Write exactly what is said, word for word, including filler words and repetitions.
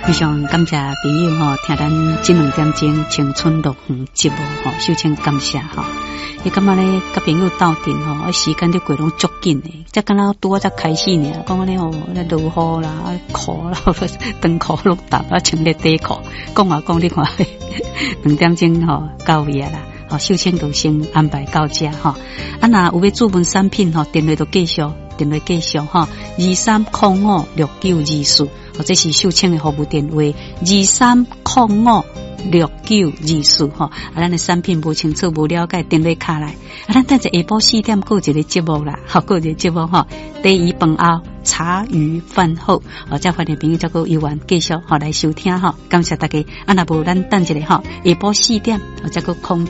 非常感谢朋友吼，听咱这两点钟青春乐园节目吼，首先感谢吼。你感觉咧，甲朋友斗阵吼，时间都过拢足紧诶，才敢若拄啊才开始呢，讲安尼吼，咧落雨啦、裤啦、长裤落搭啊，穿咧短裤，讲啊讲你看，两点钟吼到位啊啦。好，首先就先安排到这吼。啊，那有要注文产品吼，电话就继续，电话继续吼，二三零五六九二四，或者是秀清的服务电话二三零五六九二四吼。啊，咱的产品无清楚无了解，电话卡来。啊，咱等下下晡四点过一个节目啦，好，过一个节目吼。第一饭后茶余饭后，哦，再欢迎朋友再个游玩继续吼来收听吼，感谢大家。啊，那无咱等一下吼，下晡四点，哦，再个空。